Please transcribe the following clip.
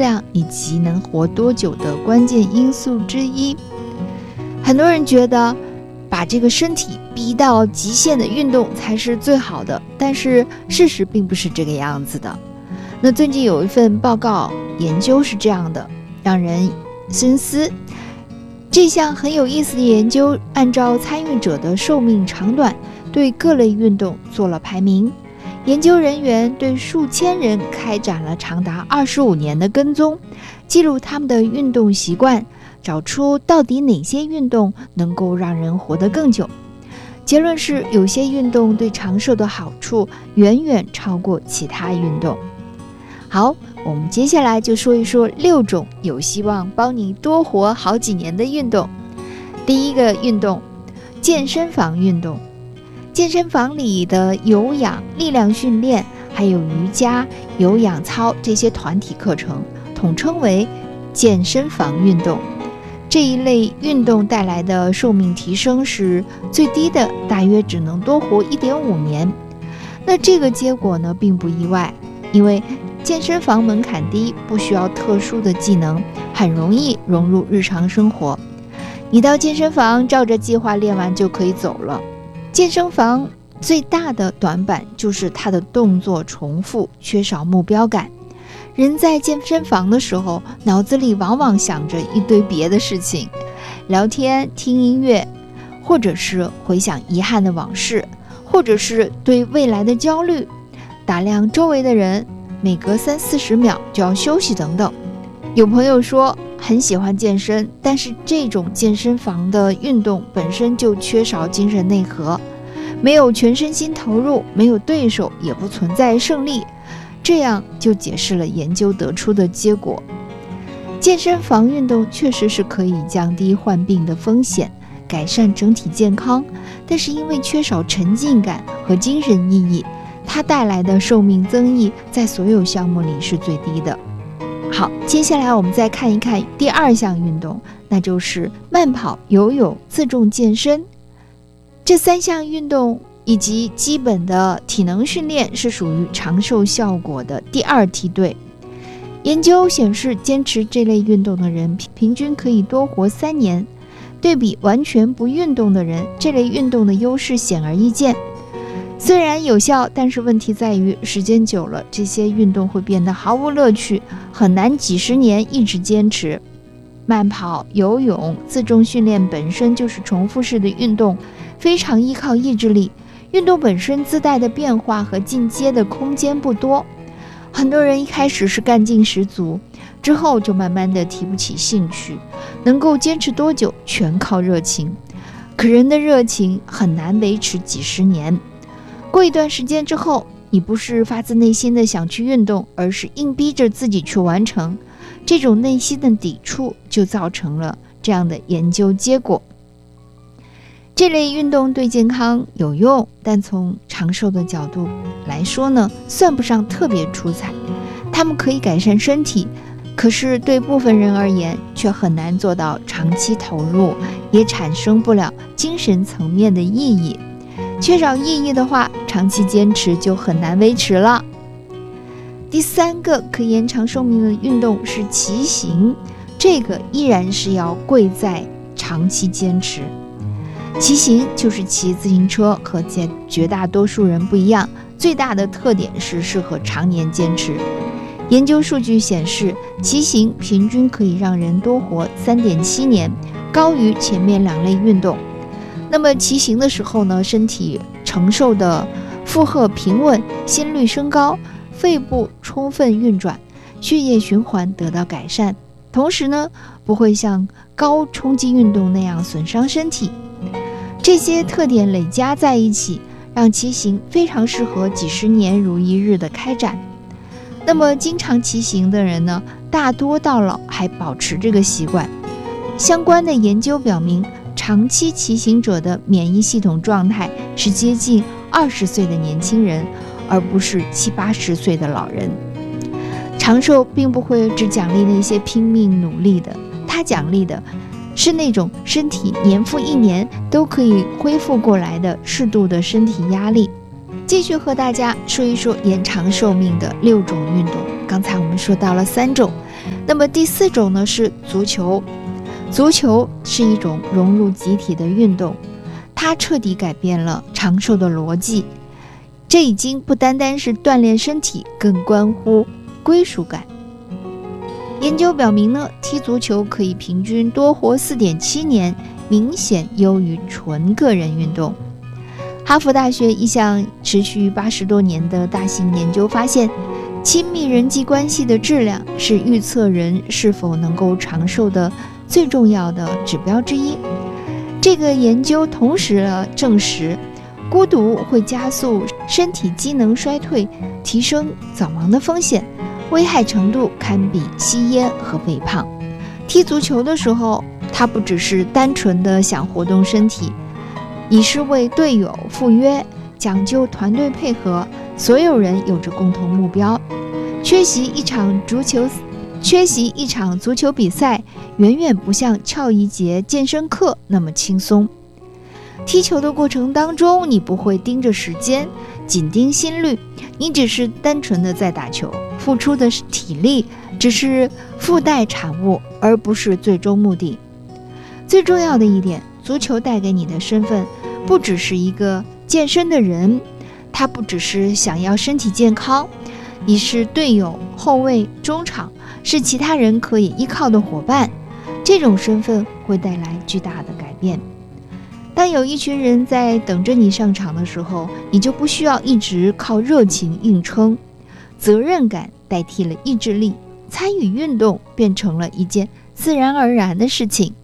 量以及能活多久的关键因素之一。很多人觉得把这个身体逼到极限的运动才是最好的，但是事实并不是这个样子的。那最近有一份报告研究是这样的，让人深思。这项很有意思的研究按照参与者的寿命长短对各类运动做了排名。研究人员对数千人开展了长达25年的跟踪，记录他们的运动习惯，找出到底哪些运动能够让人活得更久。结论是，有些运动对长寿的好处远远超过其他运动。好，我们接下来就说一说6种有希望帮你多活好几年的运动。第一个运动，健身房运动。健身房里的有氧、力量训练，还有瑜伽、有氧操这些团体课程，统称为健身房运动。这一类运动带来的寿命提升是最低的，大约只能多活 1.5 年。那这个结果呢，并不意外，因为健身房门槛低，不需要特殊的技能，很容易融入日常生活。你到健身房照着计划练完就可以走了。健身房最大的短板就是它的动作重复，缺少目标感。人在健身房的时候，脑子里往往想着一堆别的事情，聊天、听音乐，或者是回想遗憾的往事，或者是对未来的焦虑，打量周围的人，每隔30-40秒就要休息等等。有朋友说很喜欢健身，但是这种健身房的运动本身就缺少精神内核，没有全身心投入，没有对手，也不存在胜利。这样就解释了研究得出的结果。健身房运动确实是可以降低患病的风险，改善整体健康，但是因为缺少沉浸感和精神意义，它带来的寿命增益在所有项目里是最低的。好，接下来我们再看一看第2项运动，那就是慢跑、游泳、自重健身。这3项运动以及基本的体能训练是属于长寿效果的第2梯队。研究显示，坚持这类运动的人平均可以多活3年，对比完全不运动的人，这类运动的优势显而易见。虽然有效，但是问题在于时间久了，这些运动会变得毫无乐趣，很难几十年一直坚持。慢跑、游泳、自重训练本身就是重复式的运动，非常依靠意志力。运动本身自带的变化和进阶的空间不多，很多人一开始是干劲十足，之后就慢慢的提不起兴趣，能够坚持多久全靠热情。可人的热情很难维持几十年，过一段时间之后，你不是发自内心的想去运动，而是硬逼着自己去完成，这种内心的抵触就造成了这样的研究结果。这类运动对健康有用，但从长寿的角度来说呢，算不上特别出彩。它们可以改善身体，可是对部分人而言却很难做到长期投入，也产生不了精神层面的意义。缺少意义的话，长期坚持就很难维持了。第3个可延长寿命的运动是骑行，这个依然是要贵在长期坚持。骑行就是骑自行车，和绝大多数人不一样，最大的特点是适合常年坚持。研究数据显示，骑行平均可以让人多活 3.7 年，高于前面2类运动。那么骑行的时候呢，身体承受的负荷平稳，心率升高，肺部充分运转，血液循环得到改善，同时呢，不会像高冲击运动那样损伤身体。这些特点累加在一起，让骑行非常适合几十年如一日的开展。那么经常骑行的人呢，大多到老还保持这个习惯。相关的研究表明，长期骑行者的免疫系统状态是接近20岁的年轻人，而不是70-80岁的老人。长寿并不会只奖励那些拼命努力的，它奖励的是那种身体年复一年都可以恢复过来的适度的身体压力。 继续和大家说一说延长寿命的6种运动。刚才我们说到了3种，那么第4种呢是足球。足球是一种融入集体的运动，它彻底改变了长寿的逻辑。这已经不单单是锻炼身体，更关乎归属感。研究表明呢，踢足球可以平均多活4.7年，明显优于纯个人运动。哈佛大学一项持续80多年的大型研究发现，亲密人际关系的质量是预测人是否能够长寿的最重要的指标之一。这个研究同时证实，孤独会加速身体机能衰退，提升早亡的风险，危害程度堪比吸烟和肥胖。踢足球的时候，它不只是单纯的想活动身体，已是为队友赴约，讲究团队配合，所有人有着共同目标。缺席一场足球比赛，远远不像翘一节健身课那么轻松。踢球的过程当中，你不会盯着时间，紧盯心率，你只是单纯的在打球，付出的体力只是附带产物，而不是最终目的。最重要的一点，足球带给你的身份不只是一个健身的人，他不只是想要身体健康，你是队友、后卫、中场，是其他人可以依靠的伙伴。这种身份会带来巨大的改变。当有一群人在等着你上场的时候，你就不需要一直靠热情硬撑，责任感代替了意志力，参与运动变成了一件自然而然的事情。